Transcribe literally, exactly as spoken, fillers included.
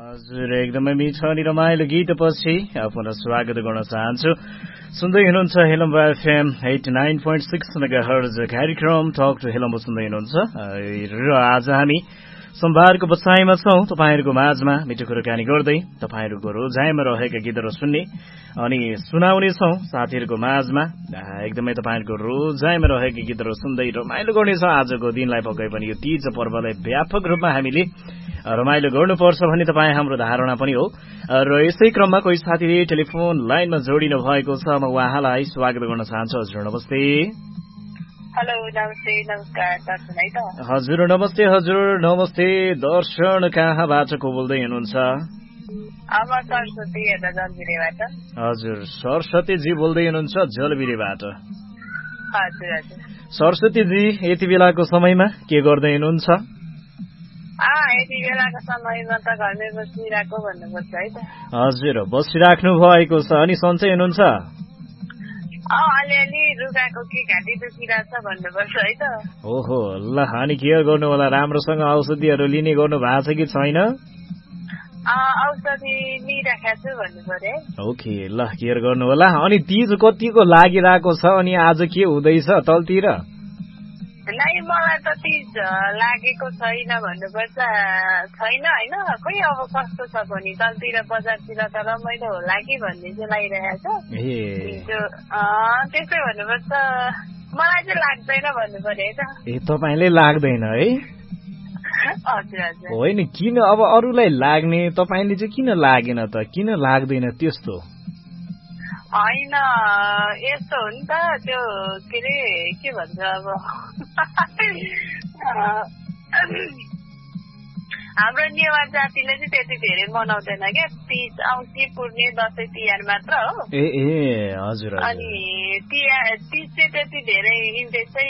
हजुर एकदमै मिठो अनि रमाइलो गीतपछि पुनः स्वागत गर्न चाहन्छु। सुन्दै हुनुहुन्छ हेलम्बा FM eighty nine point six megahertz कार्यक्रम टक टु हेलम्बा सुन्दै हुनुहुन्छ र आज हामी सोमबारको बसाइमा छौं। तपाईहरुको माझमा मिठो कुराकानी गर्दै तपाईहरुको रोजाइमा रहेका गीतहरू सुन्ने अनि सुनाउने छौं साथीहरुको माझमा। एकदमै तपाईहरुको रोजाइमा रहेका गीतहरू सुन्दै रमाइलो गर्नेछौं। आजको दिनलाई पक्कै पनि यो तीज पर्वलाई व्यापक रूपमा हामीले रमाइलो गर्नुपर्छ भन्ने तपाईँ हाम्रो धारणा पनि हो र यसै क्रममा कोही साथीले टेलिफोन लाइनमा जोडिनु भएको छ। म उहाँलाई स्वागत गर्न चाहन्छु। हजुर नमस्ते। हेलो नमस्ते नमस्कार दर्शन है त। हजुर नमस्ते हजुर नमस्ते दर्शन कहाँबाट को बोल्दै हुनुहुन्छ? अब सरस्वती यता जलबिरेबाट। हजुर सरस्वतीजी बोल्दै हुनुहुन्छ जलबिरेबाट। हजुर हजुर सरस्वतीजी यति बेलाको समयमा के गर्दै हुनुहुन्छ? यति बेलाको समयमा त घरमै बसिरहेको भन्नुपर्छ है त। हजुर बसिराख्नु भएको छ अनि सन्चै हुनुहुन्छ? अलिअलि रुगाको के घाँटी दुखिरहेछ भन्नुपर्छ है त। ओहो ल अनि के गर्नु होला, राम्रोसँग औषधिहरू लिने गर्नु भएको छ कि छैन? औषधि लिइराखेको छु भन्नु पर्यो। ओके ल केयर गर्नु होला। अनि तीज कतिको लागिरहेको छ अनि आज के हुँदैछ तलतिर? नै मलाई त तीज लागेको छैन भन्नुपर्छ। छैन होइन खोइ अब कस्तो छ भने तलतिर बजारतिर त रमाइलो होला कि भन्ने चाहिँ लागिरहेको छ। त्यसै भन्नुपर्छ मलाई चाहिँ लाग्दैन भन्नु पर्यो है त। ए तपाईँले लाग्दैन है? हजुर हजुर होइन किन अब अरूलाई लाग्ने तपाईँले चाहिँ किन लागेन त? किन लाग्दैन त्यस्तो? होइन यस्तो हो नि त त्यो के अरे के भन्छ अब हाम्रो नेवार जातिले चाहिँ त्यति धेरै मनाउँदैन क्या। तीज औँसी पूर्णे दसैँ तिहार मात्र हो। ए ए हजुर अनि तिहार तीज चाहिँ त्यति धेरै इन्ट्रेस्ट